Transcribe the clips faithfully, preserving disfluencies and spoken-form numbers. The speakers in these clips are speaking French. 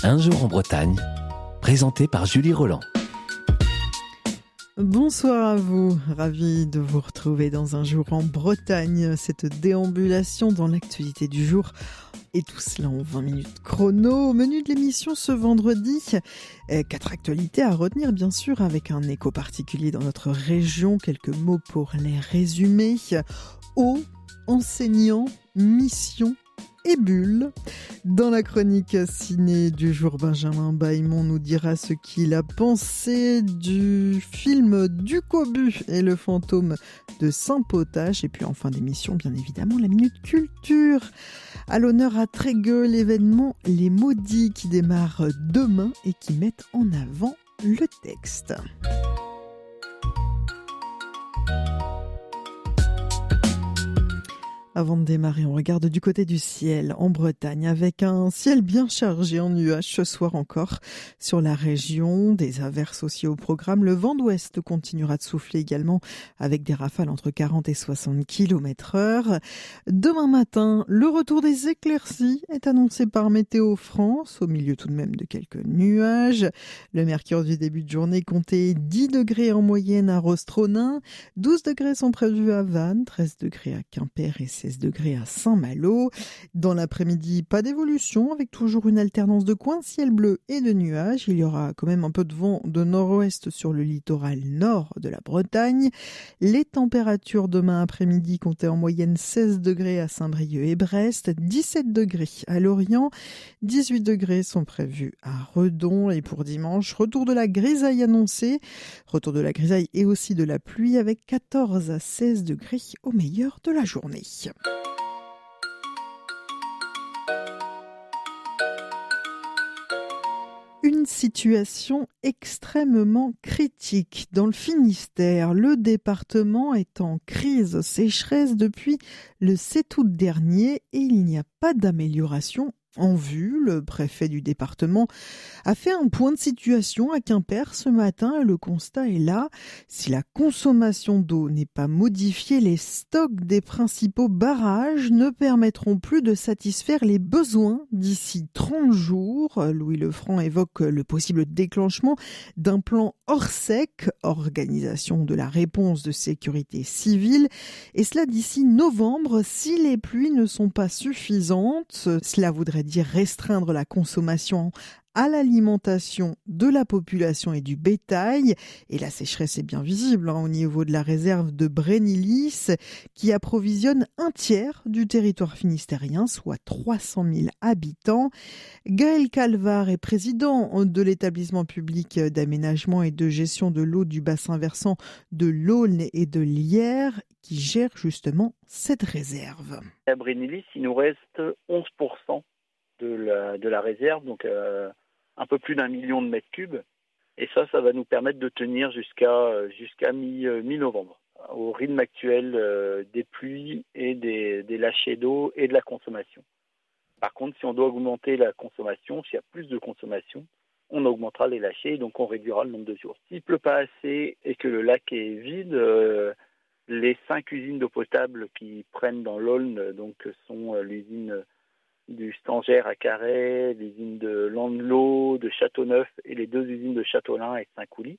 Un jour en Bretagne, présenté par Julie Roland. Bonsoir à vous, ravi de vous retrouver dans Un jour en Bretagne, cette déambulation dans l'actualité du jour. Et tout cela en vingt minutes chrono. Au menu de l'émission ce vendredi, quatre actualités à retenir bien sûr, avec un écho particulier dans notre région. Quelques mots pour les résumer. Eau, enseignants, mission et bulle. Dans la chronique ciné du jour, Benjamin Bailmont nous dira ce qu'il a pensé du film Du Cobu et le fantôme de Saint-Potache. Et puis en fin d'émission, bien évidemment, la Minute Culture. À l'honneur à Trégueux, l'événement Les Maudits qui démarre demain et qui met en avant le texte. Avant de démarrer, on regarde du côté du ciel en Bretagne avec un ciel bien chargé en nuages ce soir encore sur la région. Des averses aussi au programme. Le vent d'ouest continuera de souffler également avec des rafales entre quarante et soixante kilomètres heure. Demain matin, le retour des éclaircies est annoncé par Météo France, au milieu tout de même de quelques nuages. Le mercure du début de journée comptait dix degrés en moyenne à Rostronin, douze degrés sont prévus à Vannes, treize degrés à Quimper et seize degrés à Saint-Malo. Dans l'après-midi, pas d'évolution, avec toujours une alternance de coins, ciel bleu et de nuages. Il y aura quand même un peu de vent de nord-ouest sur le littoral nord de la Bretagne. Les températures demain après-midi comptaient en moyenne seize degrés à Saint-Brieuc et Brest, dix-sept degrés à Lorient, dix-huit degrés sont prévus à Redon. Et pour dimanche, retour de la grisaille annoncée. Retour de la grisaille et aussi de la pluie avec quatorze à seize degrés au meilleur de la journée. Une situation extrêmement critique. Dans le Finistère, le département est en crise sécheresse depuis le sept août dernier et il n'y a pas d'amélioration en vue. Le préfet du département a fait un point de situation à Quimper ce matin et le constat est là. Si la consommation d'eau n'est pas modifiée, les stocks des principaux barrages ne permettront plus de satisfaire les besoins d'ici trente jours. Louis Lefranc évoque le possible déclenchement d'un plan Orsec, organisation de la réponse de sécurité civile, et cela d'ici novembre si les pluies ne sont pas suffisantes. Cela voudrait dire restreindre la consommation à l'alimentation de la population et du bétail. Et la sécheresse est bien visible hein, au niveau de la réserve de Brénilis qui approvisionne un tiers du territoire finistérien, soit trois cent mille habitants. Gaël Calvar est président de l'établissement public d'aménagement et de gestion de l'eau du bassin versant de l'Aulne et de l'Yerres qui gère justement cette réserve. À Brénilis, il nous reste onze pour cent de la, de la réserve, donc euh, un peu plus d'un million de mètres cubes. Et ça, ça va nous permettre de tenir jusqu'à, jusqu'à mi, euh, mi-novembre, au rythme actuel euh, des pluies et des, des lâchers d'eau et de la consommation. Par contre, si on doit augmenter la consommation, s'il y a plus de consommation, on augmentera les lâchers, donc on réduira le nombre de jours. S'il ne pleut pas assez et que le lac est vide, euh, les cinq usines d'eau potable qui prennent dans l'Aulne, donc sont euh, l'usine du Stangère à Carhaix, l'usine de Landelot, de Châteauneuf et les deux usines de Châteaulin et de Saint-Coulis,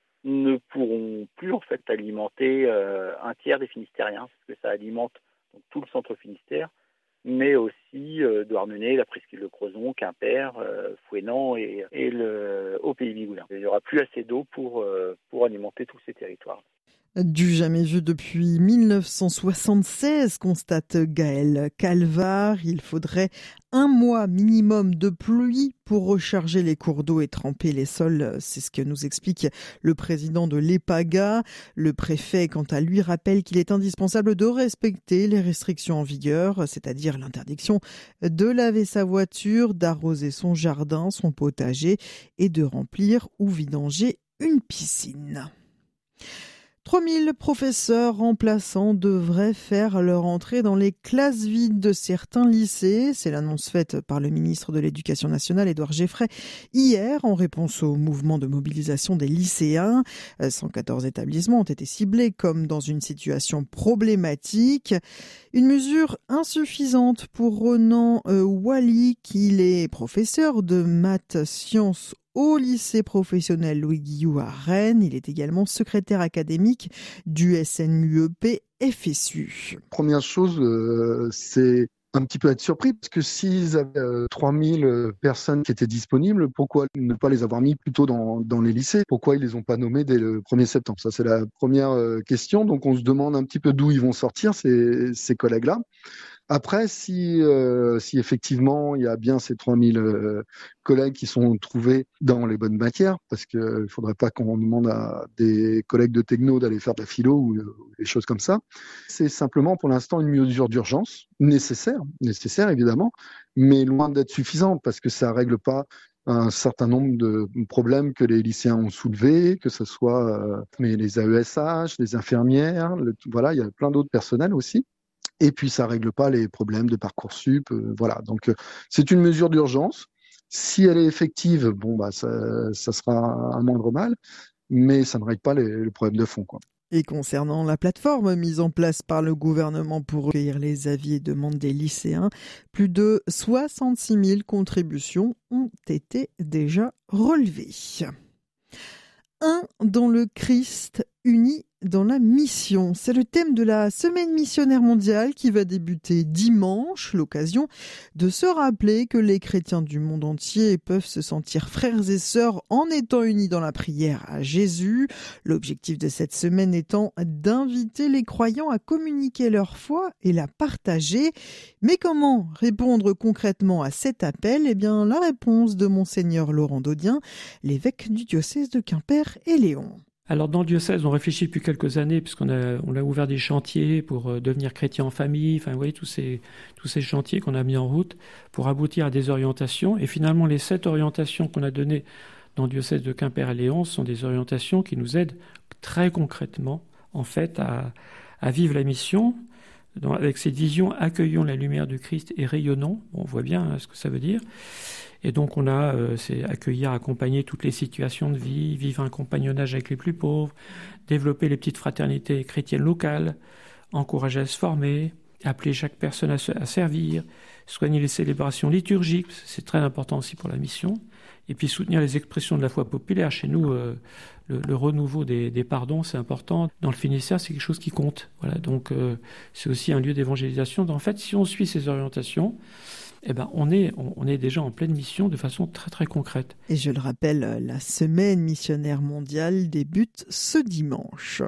ne pourront plus en fait alimenter euh, un tiers des Finistériens, parce que ça alimente donc, tout le centre Finistère, mais aussi euh, Douarnenez, la presqu'île de Crozon, Quimper, euh, Fouesnant et, et le Haut Pays Bigoulin. Il n'y aura plus assez d'eau pour, euh, pour alimenter tous ces territoires. Du jamais vu depuis mille neuf cent soixante-seize, constate Gaël Calvar. Il faudrait un mois minimum de pluie pour recharger les cours d'eau et tremper les sols. C'est ce que nous explique le président de l'EPAGA. Le préfet, quant à lui, rappelle qu'il est indispensable de respecter les restrictions en vigueur, c'est-à-dire l'interdiction de laver sa voiture, d'arroser son jardin, son potager et de remplir ou vidanger une piscine. trois mille professeurs remplaçants devraient faire leur entrée dans les classes vides de certains lycées. C'est l'annonce faite par le ministre de l'Éducation nationale, Édouard Geffray, hier, en réponse au mouvement de mobilisation des lycéens. cent quatorze établissements ont été ciblés comme dans une situation problématique. Une mesure insuffisante pour Ronan euh, Wally, qui est professeur de maths sciences au lycée professionnel Louis Guillou à Rennes. Il est également secrétaire académique du S N U E P F S U. Première chose, euh, c'est un petit peu être surpris, parce que s'ils avaient euh, trois mille personnes qui étaient disponibles, pourquoi ne pas les avoir mis plutôt dans, dans les lycées ? Pourquoi ils les ont pas nommés dès le premier septembre ? Ça, c'est la première euh, question. Donc, on se demande un petit peu d'où ils vont sortir, ces, ces collègues-là. Après, si, euh, si effectivement il y a bien ces trois mille euh, collègues qui sont trouvés dans les bonnes matières, parce qu'il ne faudrait pas qu'on demande à des collègues de techno d'aller faire de la philo ou euh, des choses comme ça, c'est simplement pour l'instant une mesure d'urgence, nécessaire, nécessaire évidemment, mais loin d'être suffisante, parce que ça ne règle pas un certain nombre de problèmes que les lycéens ont soulevés, que ce soit euh, mais les A E S H, les infirmières, le, voilà, il y a plein d'autres personnels aussi. Et puis, ça règle pas les problèmes de Parcoursup. Euh, voilà. Donc, euh, c'est une mesure d'urgence. Si elle est effective, bon, bah, ça, ça sera un moindre mal, mais ça ne règle pas les, les problèmes de fond, quoi. Et concernant la plateforme mise en place par le gouvernement pour recueillir les avis et demandes des lycéens, plus de soixante-six mille contributions ont été déjà relevées. Un dans le Christ, uni dans la mission. C'est le thème de la semaine missionnaire mondiale qui va débuter dimanche, l'occasion de se rappeler que les chrétiens du monde entier peuvent se sentir frères et sœurs en étant unis dans la prière à Jésus. L'objectif de cette semaine étant d'inviter les croyants à communiquer leur foi et la partager. Mais comment répondre concrètement à cet appel ? Eh bien, la réponse de Monseigneur Laurent Daudien, l'évêque du diocèse de Quimper et Léon. Alors dans le diocèse, on réfléchit depuis quelques années, puisqu'on a, on a ouvert des chantiers pour euh, devenir chrétien en famille, enfin vous voyez tous ces, tous ces chantiers qu'on a mis en route pour aboutir à des orientations. Et finalement, les sept orientations qu'on a données dans le diocèse de Quimper et Léon sont des orientations qui nous aident très concrètement, en fait, à, à vivre la mission. Dans, avec cette vision, accueillons la lumière du Christ et rayonnons. Bon, on voit bien hein, ce que ça veut dire. Et donc on a, euh, c'est accueillir, accompagner toutes les situations de vie, vivre un compagnonnage avec les plus pauvres, développer les petites fraternités chrétiennes locales, encourager à se former, appeler chaque personne à, se, à servir, soigner les célébrations liturgiques, c'est très important aussi pour la mission, et puis soutenir les expressions de la foi populaire. Chez nous, euh, le, le renouveau des, des pardons, c'est important. Dans le Finistère, c'est quelque chose qui compte. Voilà, donc euh, c'est aussi un lieu d'évangélisation. En fait, si on suit ces orientations, eh ben, on est, on, on est déjà en pleine mission de façon très très concrète. Et je le rappelle, la semaine missionnaire mondiale débute ce dimanche.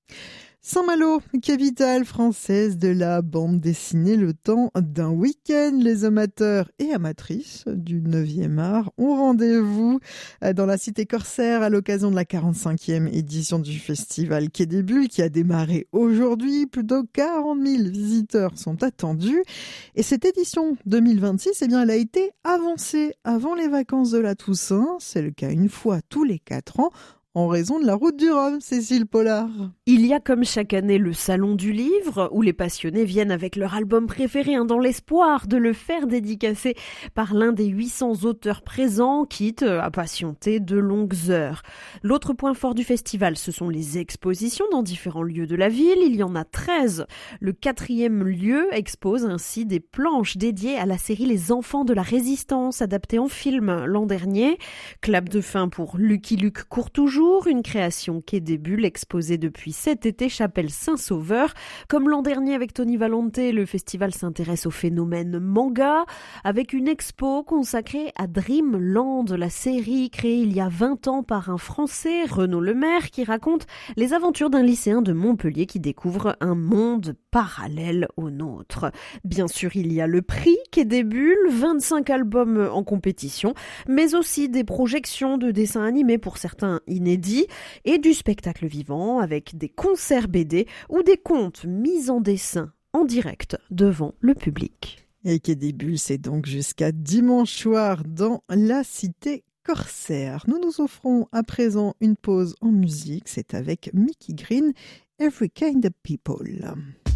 Saint-Malo, capitale française de la bande dessinée, le temps d'un week-end. Les amateurs et amatrices du neuvième art ont rendez-vous dans la cité corsaire à l'occasion de la quarante-cinquième édition du festival Quai des Bulles qui a démarré aujourd'hui. Plus de quarante mille visiteurs sont attendus. Et cette édition deux mille vingt-six, eh bien, elle a été avancée avant les vacances de la Toussaint. C'est le cas une fois tous les quatre ans. En raison de la route du Rhum, Cécile Pollard. Il y a comme chaque année le Salon du Livre, où les passionnés viennent avec leur album préféré, hein, dans l'espoir de le faire dédicacer par l'un des huit cents auteurs présents, quitte à patienter de longues heures. L'autre point fort du festival, ce sont les expositions dans différents lieux de la ville. Il y en a treize. Le quatrième lieu expose ainsi des planches dédiées à la série Les Enfants de la Résistance, adaptée en film l'an dernier. Clap de fin pour Lucky Luke court toujours. Une création Quai des Bulles exposée depuis cet été Chapelle Saint-Sauveur. Comme l'an dernier avec Tony Valente, le festival s'intéresse au phénomène manga avec une expo consacrée à Dreamland, la série créée il y a vingt ans par un Français, Renaud Lemaire, qui raconte les aventures d'un lycéen de Montpellier qui découvre un monde parallèle au nôtre. Bien sûr, il y a le prix Quai des Bulles, vingt-cinq albums en compétition, mais aussi des projections de dessins animés pour certains inédits et du spectacle vivant avec des concerts B D ou des contes mis en dessin en direct devant le public. Et Quai des Bulles, c'est donc jusqu'à dimanche soir dans la cité Corsair. Nous nous offrons à présent une pause en musique. C'est avec Mickey Green, Every Kind of People.